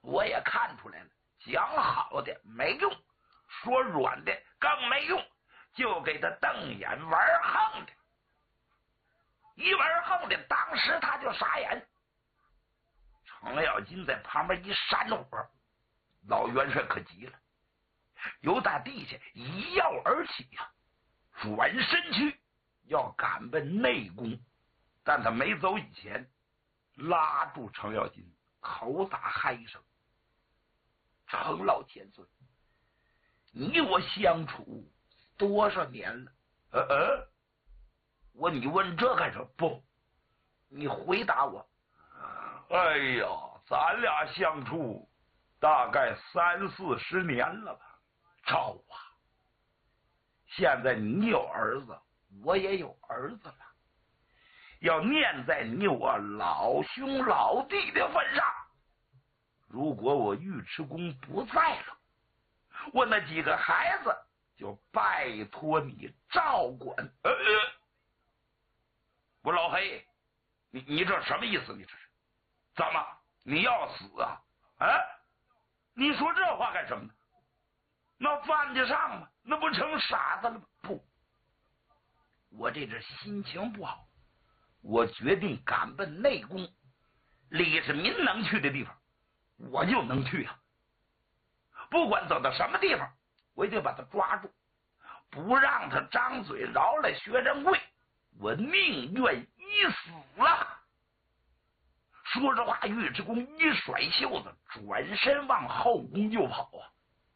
我也看出来了，讲好的没用，说软的更没用，就给他瞪眼玩横的。一玩横的，当时他就傻眼。程咬金在旁边一扇火，老元帅可急了，由打地下一跃而起呀，转身去要赶奔内宫，但他没走以前，拉住程咬金，口打嗨声：“程老千岁，你我相处多少年了？你问这干什么？不，你回答我。哎呀，咱俩相处大概30-40年了吧？赵啊，现在你有儿子，我也有儿子了，要念在你我老兄老弟的份上，如果我尉迟恭不在了，我那几个孩子就拜托你照管。我老黑，你这什么意思？你这是怎么？你要死啊？你说这话干什么呢？那犯得上吗？那不成傻子了吗？不，我这阵心情不好，我决定赶奔内宫。李世民能去的地方，我就能去啊！不管走到什么地方，我也得把他抓住，不让他张嘴饶了薛仁贵，我宁愿一死了。说着话，尉迟恭一甩袖子，转身往后宫就跑啊！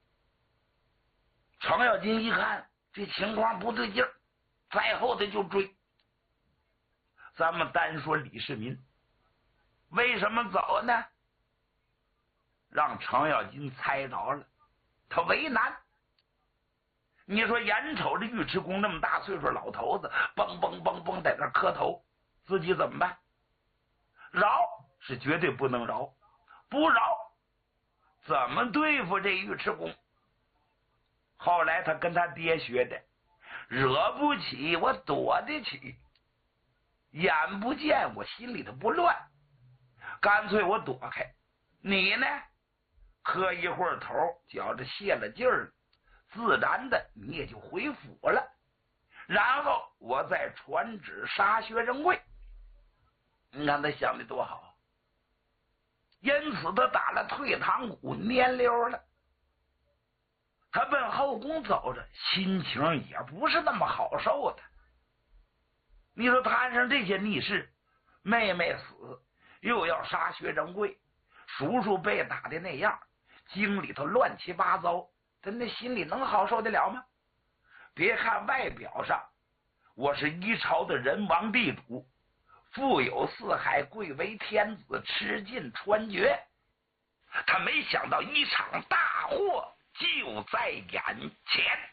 程咬金一看这情况不对劲儿，在后头就追。咱们单说李世民为什么走呢？让程咬金猜着了，他为难。你说眼瞅着尉迟恭那么大岁数老头子蹦蹦蹦蹦在那磕头，自己怎么办？饶是绝对不能饶，不饶怎么对付这尉迟恭？后来他跟他爹学的，惹不起我躲得起，眼不见我心里头不乱，干脆我躲开，你呢磕一会儿头，觉着泄了劲儿，自然的你也就回府了，然后我再传旨杀薛仁贵。你看他想的多好，因此他打了退堂鼓，蔫溜了。他奔后宫走着，心情也不是那么好受的。你说摊上这些逆事，妹妹死，又要杀薛仁贵，叔叔被打的那样，京里头乱七八糟，他那心里能好受得了吗？别看外表上我是一朝的人王地主，富有四海，贵为天子，吃尽穿绝，他没想到一场大祸就在眼前。